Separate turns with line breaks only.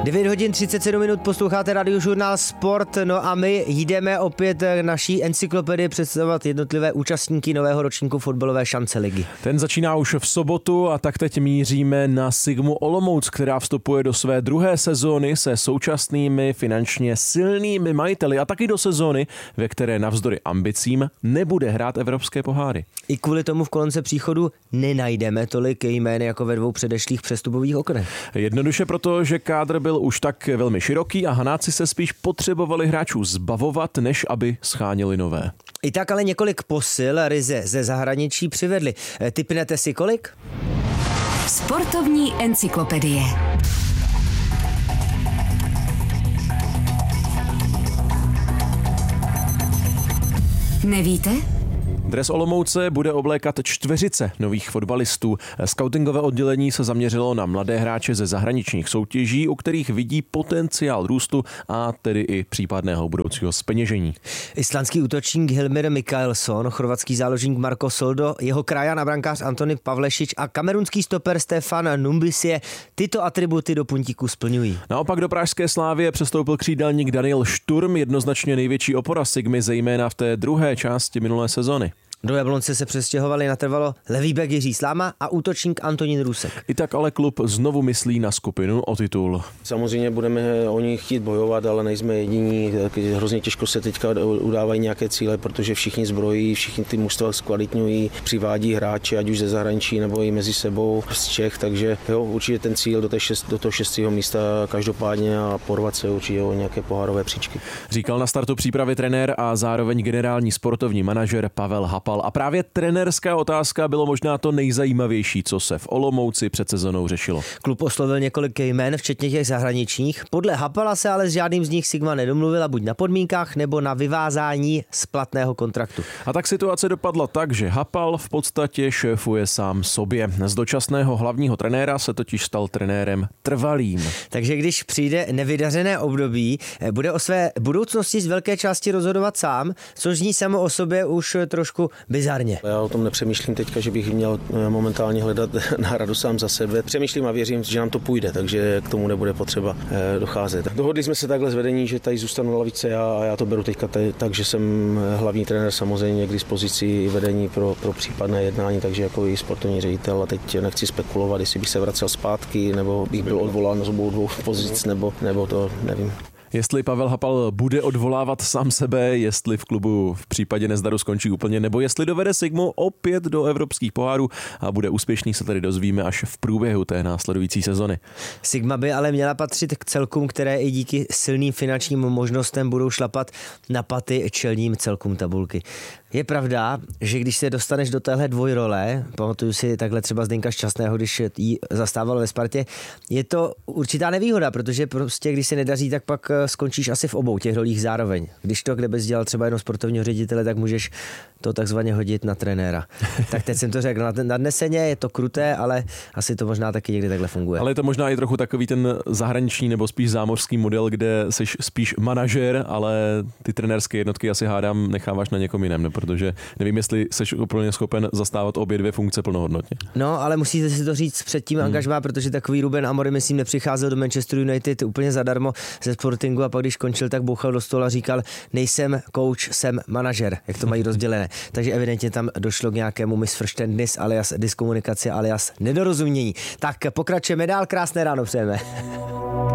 9 hodin 37 minut, posloucháte Radiožurnál Sport, no a my jdeme opět naší encyklopedii představovat jednotlivé účastníky nového ročníku fotbalové šance ligy.
Ten začíná už v sobotu a tak teď míříme na Sigmu Olomouc, která vstupuje do své druhé sezóny se současnými finančně silnými majiteli a taky do sezóny, ve které navzdory ambicím nebude hrát evropské poháry.
I kvůli tomu v kolonce příchodu nenajdeme tolik jmén jako ve dvou předešlých přestupových oknech.
Jednoduše proto, že kádr byl už tak velmi široký a Hanáci se spíš potřebovali hráčů zbavovat, než aby schánili nové.
I tak ale několik posil ryze ze zahraničí přivedli. Tipnete si kolik?
Sportovní encyklopedie. Nevíte?
Dres Olomouce bude oblékat čtveřice nových fotbalistů. Skautingové oddělení se zaměřilo na mladé hráče ze zahraničních soutěží, u kterých vidí potenciál růstu a tedy i případného budoucího zpeněžení.
Islandský útočník Hilmir Mikaelsson, chorvatský záložník Marko Soldo, jeho krajan a brankář Antony Pavlešič a kamerunský stoper Stefan Numbisie tyto atributy do puntíku splňují.
Naopak do pražské Slávie přestoupil křídelník Daniel Šturm, jednoznačně největší opora Sigmy, zejména v té druhé části minulé sezony.
Do Jablonce se přestěhovali natrvalo levý bek Jiří Sláma a útočník Antonín Rusek.
I tak ale klub znovu myslí na skupinu o titul.
Samozřejmě budeme o ní chtít bojovat, ale nejsme jediní. Hrozně těžko se teďka udávají nějaké cíle, protože všichni zbrojí, všichni ty mužstva zkvalitňují, přivádí hráči, ať už ze zahraničí nebo i mezi sebou z Čech, takže jo, určitě ten cíl do toho 6. místa každopádně a porvat se určitě o nějaké pohárové příčky.
Říkal na startu přípravy trenér a zároveň generální sportovní manažer Pavel Hapal. A právě trenérská otázka bylo možná to nejzajímavější, co se v Olomouci před sezónou řešilo.
Klub oslovil několik jmén, včetně těch zahraničních. Podle Hapala se ale s žádným z nich Sigma nedomluvila buď na podmínkách nebo na vyvázání splatného kontraktu.
A tak situace dopadla tak, že Hapal v podstatě šéfuje sám sobě. Z dočasného hlavního trenéra se totiž stal trenérem trvalým.
Takže když přijde nevydařené období, bude o své budoucnosti z velké části rozhodovat sám, což zní samo o sobě už trošku bizarně.
Já o tom nepřemýšlím teďka, že bych měl momentálně hledat náhradu sám za sebe. Přemýšlím a věřím, že nám to půjde, takže k tomu nebude potřeba docházet. Dohodli jsme se takhle z vedení, že tady zůstanu na lavice a já to beru teďka tak, že jsem hlavní trenér samozřejmě k dispozici vedení pro případné jednání, takže jako i sportovní ředitel a teď nechci spekulovat, jestli bych se vracel zpátky nebo bych byl odvolán z obou dvou pozic nebo to nevím.
Jestli Pavel Hapal bude odvolávat sám sebe, jestli v klubu v případě nezdaru skončí úplně, nebo jestli dovede Sigmu opět do evropských pohárů a bude úspěšný, se tady dozvíme až v průběhu té následující sezony.
Sigma by ale měla patřit k celkům, které i díky silným finančním možnostem budou šlapat na paty čelním celkům tabulky. Je pravda, že když se dostaneš do téhle dvojrole, pamatuju si takhle třeba Zdeňka Šťastného, když ji zastával ve Spartě, je to určitá nevýhoda, protože prostě když se nedaří, tak pak skončíš asi v obou těch rolích zároveň. Když to kde bys dělal třeba jenom sportovního ředitele, tak můžeš to takzvaně hodit na trenéra. Tak teď jsem to řekl nadneseně, je to kruté, ale asi to možná taky někdy takhle funguje.
Ale je to možná i trochu takový ten zahraniční nebo spíš zámořský model, kde jsi spíš manažer, ale ty trenérské jednotky asi hádám necháváš na někom jiném, protože nevím, jestli jsi úplně schopen zastávat obě dvě funkce plnohodnotně.
No, ale musíte si to říct před tím angažmá, protože takový Ruben Amorim, myslím, nepřicházel do Manchester United úplně zadarmo ze Sportingu a pak když končil, tak bouchal do stola a říkal, nejsem coach, jsem manažer, jak to mají rozdělené. Takže evidentně tam došlo k nějakému misverständnis alias diskomunikaci alias nedorozumění. Tak pokračujeme dál, krásné ráno přejeme.